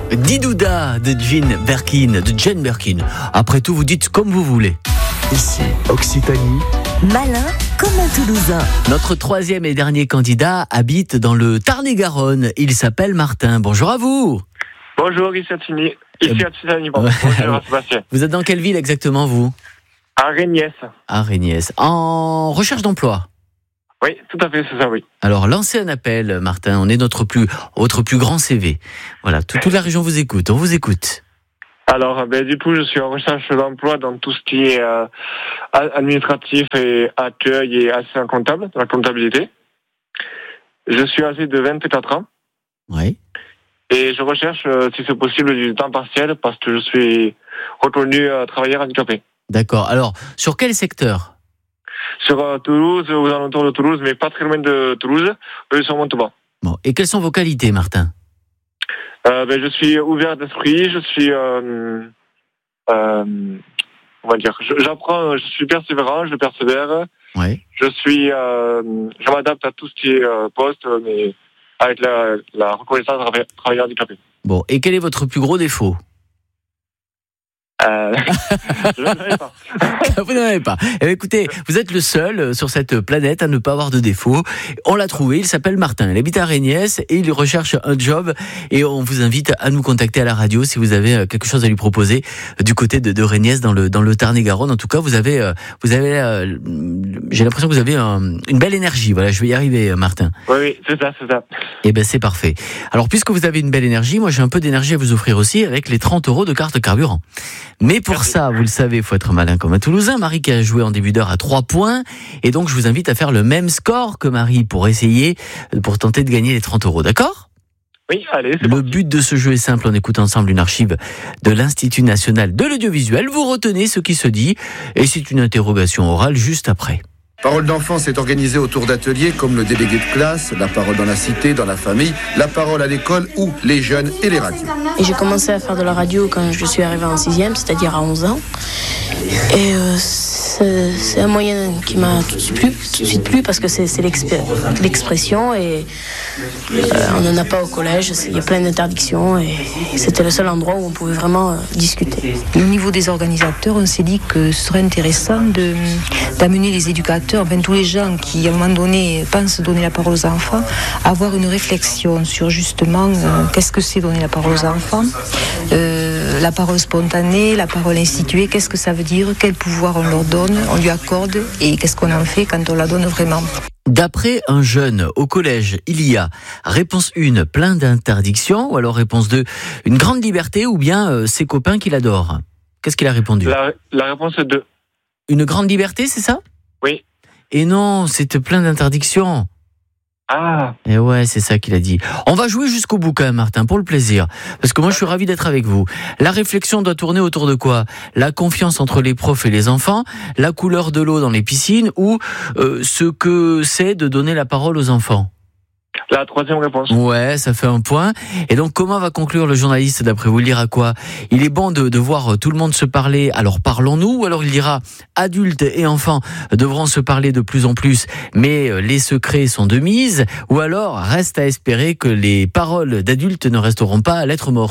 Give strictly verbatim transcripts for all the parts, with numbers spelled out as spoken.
Didouda de Jane Birkin, de Jane Birkin. Après tout, vous dites comme vous voulez. Ici, Occitanie. Malin comme un Toulousain. Notre troisième et dernier candidat habite dans le Tarn-et-Garonne. Il s'appelle Martin. Bonjour à vous. Bonjour, ici Occitanie. Ici Occitanie, bon. Bonjour Sébastien. Vous êtes dans quelle ville exactement, vous ? À Régnès. À Régnès. En recherche d'emploi ? Oui, tout à fait, c'est ça, oui. Alors, lancez un appel, Martin. On est notre plus, votre plus grand C V. Voilà, toute, toute la région vous écoute. On vous écoute. Alors, ben, du coup, je suis en recherche d'emploi dans tout ce qui est euh, administratif et accueil et assistant comptable, dans la comptabilité. Je suis âgé de vingt-quatre ans. Oui. Et je recherche, euh, si c'est possible, du temps partiel parce que je suis reconnu euh, travailleur handicapé. D'accord. Alors, sur quel secteur ? Sur euh, Toulouse, aux alentours de Toulouse, mais pas très loin de Toulouse, euh, sur Montauban. Bon. Et quelles sont vos qualités, Martin ? Euh, ben, je suis ouvert d'esprit, je suis, euh, euh, on va dire, j'apprends, je suis persévérant, je persévère. Oui. Je suis, euh, je m'adapte à tout ce qui est euh, poste, mais avec la, la reconnaissance de travailleur handicapé. Bon, et quel est votre plus gros défaut ? Euh, je n'en avais pas. Vous n'en avez pas. Eh bien, écoutez, vous êtes le seul sur cette planète à ne pas avoir de défaut. On l'a trouvé, il s'appelle Martin. Il habite à Régnès et il recherche un job. Et on vous invite à nous contacter à la radio si vous avez quelque chose à lui proposer du côté de, de Régnès dans le, dans le Tarn-et-Garonne. En tout cas, vous avez, vous avez, j'ai l'impression que vous avez un, une belle énergie. Voilà, je vais y arriver, Martin. Oui, oui, c'est ça, c'est ça. Eh ben, c'est parfait. Alors, puisque vous avez une belle énergie, moi, j'ai un peu d'énergie à vous offrir aussi avec les trente euros de carte carburant. Mais pour Merci. ça, vous le savez, il faut être malin comme un Toulousain. Marie qui a joué en début d'heure à trois points. Et donc, je vous invite à faire le même score que Marie pour essayer, pour tenter de gagner les trente euros. D'accord ? Oui, allez, c'est Le parti. but de ce jeu est simple. On écoute ensemble une archive de l'Institut National de l'Audiovisuel. Vous retenez ce qui se dit. Et c'est une interrogation orale juste après. Parole d'enfance est organisée autour d'ateliers comme le délégué de classe, la parole dans la cité, dans la famille, la parole à l'école ou les jeunes et les radios. Et j'ai commencé à faire de la radio quand je suis arrivée en sixième, c'est-à-dire à onze ans. Et euh, c'est, c'est un moyen qui m'a tout de suite plu, tout de suite plu parce que c'est, c'est l'exp- l'expression et euh, on n'en a pas au collège, il y a plein d'interdictions et c'était le seul endroit où on pouvait vraiment euh, discuter. Au niveau des organisateurs, on s'est dit que ce serait intéressant de, d'amener les éducateurs, enfin, tous les gens qui, à un moment donné, pensent donner la parole aux enfants, à avoir une réflexion sur justement euh, qu'est-ce que c'est donner la parole aux enfants, euh, la parole spontanée, la parole instituée, qu'est-ce que ça veut dire, quel pouvoir on leur donne, on lui accorde et qu'est-ce qu'on en fait quand on la donne vraiment. D'après un jeune au collège, il y a réponse un, plein d'interdictions, ou alors réponse deux, une grande liberté, ou bien euh, ses copains qui l'adorent. Qu'est-ce qu'il a répondu ? La, la réponse est deux. Une grande liberté, c'est ça ? Oui. Et non, c'est plein d'interdictions. Ah. Et ouais, c'est ça qu'il a dit. On va jouer jusqu'au bout quand même, Martin, pour le plaisir. Parce que moi, je suis ravi d'être avec vous. La réflexion doit tourner autour de quoi ? La confiance entre les profs et les enfants, la couleur de l'eau dans les piscines ou euh, ce que c'est de donner la parole aux enfants. La troisième réponse. Ouais, ça fait un point. Et donc, comment va conclure le journaliste d'après vous ? Il dira quoi ? Il est bon de, de voir tout le monde se parler, alors parlons-nous ? Ou alors il dira, adultes et enfants devront se parler de plus en plus, mais les secrets sont de mise ? Ou alors, reste à espérer que les paroles d'adultes ne resteront pas à lettre morte ?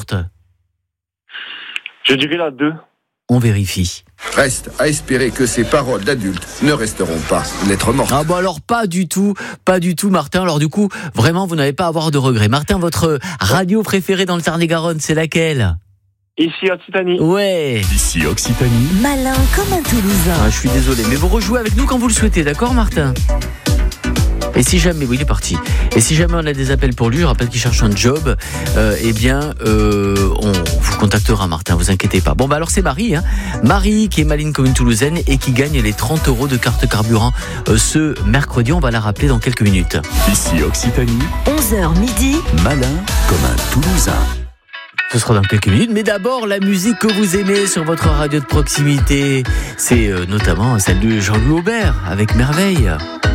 Je dirais la deux. On vérifie. Reste à espérer que ces paroles d'adultes ne resteront pas lettres mortes. Ah bah alors pas du tout, pas du tout Martin. Alors du coup, vraiment vous n'avez pas à avoir de regrets. Martin, votre radio préférée dans le Tarn-et-Garonne, c'est laquelle ? Ici Occitanie. Ouais. Ici, Occitanie. Malin comme un Toulousain. Ah, je suis désolé, mais vous rejouez avec nous quand vous le souhaitez, d'accord Martin ? Et si jamais, oui, il est parti. Et si jamais on a des appels pour lui, je rappelle qu'il cherche un job, euh, eh bien, euh, on vous contactera, Martin, vous inquiétez pas. Bon, bah alors c'est Marie, hein. Marie qui est maline comme une Toulousaine et qui gagne les trente euros de carte carburant euh, ce mercredi. On va la rappeler dans quelques minutes. Ici, Occitanie. onze heures midi. Malin comme un Toulousain. Ce sera dans quelques minutes, mais d'abord la musique que vous aimez sur votre radio de proximité, c'est euh, notamment celle de Jean-Louis Aubert avec Merveille.